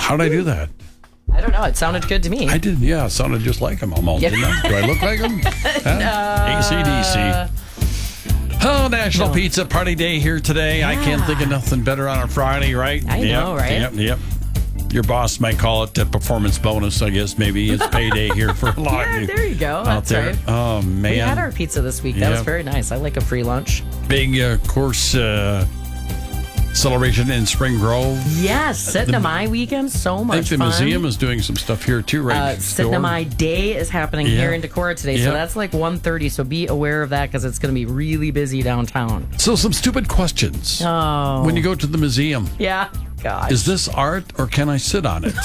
How did I do that? I don't know. It sounded good to me. I did, yeah. It sounded just like him almost, didn't I? Do I look like him? AC/DC. Oh, National Pizza Party Day here today. I can't think of nothing better on a Friday, right? I know, right? Yep. Your boss might call it the performance bonus, I guess. Maybe it's payday here for a lot of you. There you go. Out That's there. right. Oh, man. We had our pizza this week. That was very nice. I like a free lunch. Big course celebration in Spring Grove. Yes, Cinema weekend. So much fun. I think the museum is doing some stuff here too, right? Cinema Day is happening here in Decorah today. So that's like 1:30. So be aware of that because it's going to be really busy downtown. So some stupid questions. Oh. When you go to the museum. Yeah. Gosh. Is this art or can I sit on it?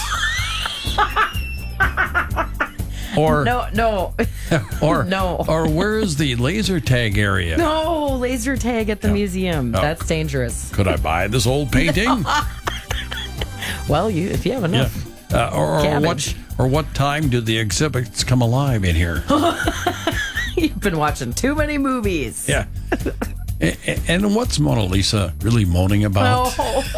Or no. Or where is the laser tag area? No, laser tag at the museum. That's dangerous. Could I buy this old painting? Well, if you have enough. Or what time do the exhibits come alive in here? You've been watching too many movies. Yeah. And what's Mona Lisa really moaning about?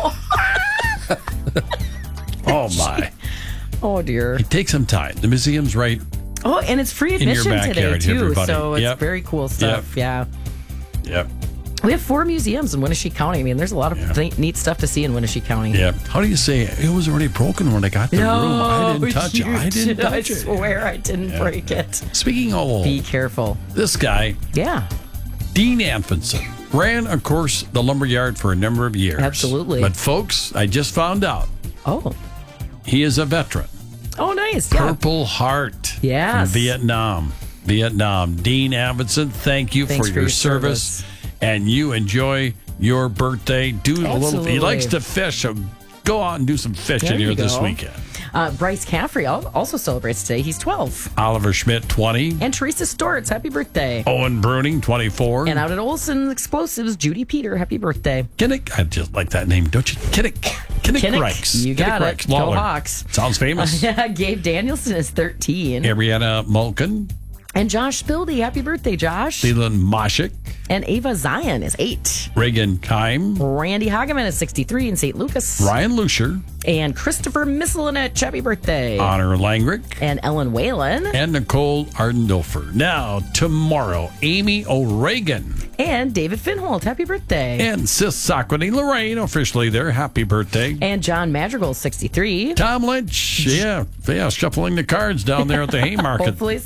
Oh my. Oh dear. Take some time. The museum's right. Oh, and it's free admission today too, everybody. so it's very cool stuff. Yep. We have 4 museums in Winnebago County. I mean, there's a lot of neat stuff to see in Winnebago County. Yeah. How do you say it was already broken when I got the room? I didn't touch it. I didn't touch it. I swear I didn't break it. Speaking of old, be careful. This guy, Dean Anfinson, ran, of course, the lumberyard for a number of years. Absolutely. But folks, I just found out. Oh. He is a veteran. Oh, nice. Purple Heart. Yes. From Vietnam. Dean Anfinson, thank you for your service. And you enjoy your birthday. He likes to fish, so go out and do some fishing here this weekend. Bryce Caffrey also celebrates today. He's 12. Oliver Schmidt, 20. And Teresa Stortz, happy birthday. Owen Bruning, 24. And out at Olson Explosives, Judy Peter, happy birthday. Kinnick, I just like that name, don't you? Kinnick Rex. You got it. Go Hawks. Sounds famous. Gabe Danielson is 13. Ariana Mulkin. And Josh Spildy, happy birthday, Josh. Leland Moshik. And Ava Zion is 8. Reagan Keim. Randy Hageman is 63 in St. Lucas. Ryan Lucier. And Christopher Misselinich, happy birthday. Honor Langrick. And Ellen Whalen. And Nicole Ardendorfer. Now, tomorrow, Amy O'Regan. And David Finholt, happy birthday. And Sis Socrates Lorraine, officially there, happy birthday. And John Madrigal, 63. Tom Lynch, shuffling the cards down there at the Haymarket. Hopefully